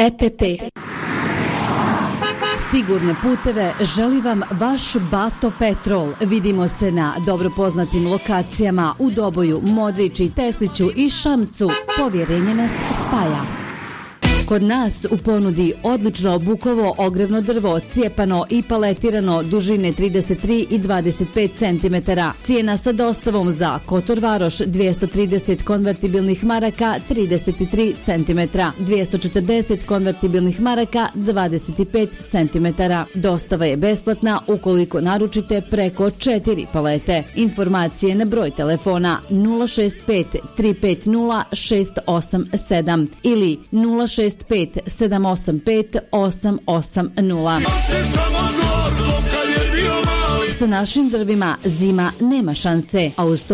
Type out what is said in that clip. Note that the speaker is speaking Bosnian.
EPP. Sigurne puteve želi vam vaš Bato Petrol. Vidimo se na dobro poznatim lokacijama u Doboju, Modrići, Tesliću i Šamcu. Povjerenje nas spaja. Kod nas u ponudi odlično bukovo ogrevno drvo, cijepano i paletirano dužine 33 i 25 cm. Cijena sa dostavom za Kotor Varoš 230 konvertibilnih maraka 33 cm, 240 konvertibilnih maraka 25 cm. Dostava je besplatna ukoliko naručite preko 4 palete. Informacije na broj telefona 065 350 687 ili 065 785 880. Sa našim drvima zima nema šanse, a uz to